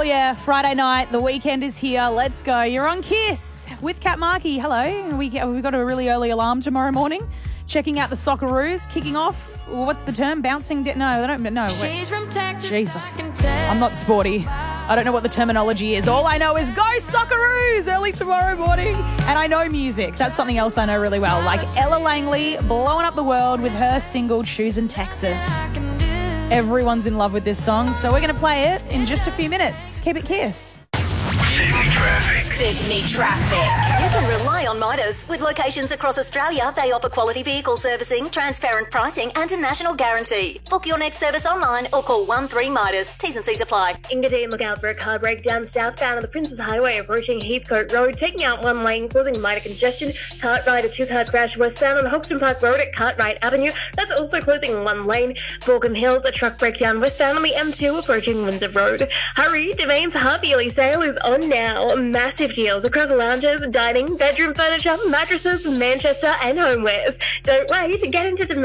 Hell yeah, Friday night, the weekend is here. Let's go. You're on Kiss with Kat Markey. Hello. We got a really early alarm tomorrow morning. Checking out the Socceroos, kicking off. What's the term? Bouncing? No, they don't. No. Wait. Jesus. I'm not sporty. I don't know what the terminology is. All I know is go Socceroos early tomorrow morning. And I know music. That's something else I know really well. Like Ella Langley blowing up the world with her single Choosing Texas. Everyone's in love with this song, so we're going to play it in just a few minutes. Keep it Kiss. Sydney traffic. Sydney traffic. You can rely on Midas. With locations across Australia, they offer quality vehicle servicing, transparent pricing and a national guarantee. Book your next service online or call 13 Midas. T's and C's apply. Engadine, look out for a car breakdown southbound on the Princes Highway approaching Heathcote Road, taking out one lane, causing minor congestion. Cartwright, a two-car crash westbound on Hoxton Park Road at Cartwright Avenue. That's also closing one lane. Borkham Hills, a truck breakdown westbound on the M2 approaching Windsor Road. Hurry, Devaine's half-yearly sale is on now. Massive deals across lounges, dining, bedroom furniture, mattresses, Manchester and homewares. Don't wait, get into the